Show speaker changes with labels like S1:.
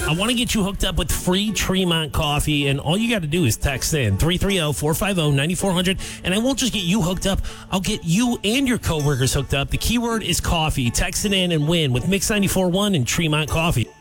S1: I want to get you hooked up with free Tremont coffee, and all you got to do is text in 330-450-9400, and I won't just get you hooked up. I'll get you and your coworkers hooked up. The keyword is coffee. Text it in and win with Mix 94.1 and Tremont Coffee.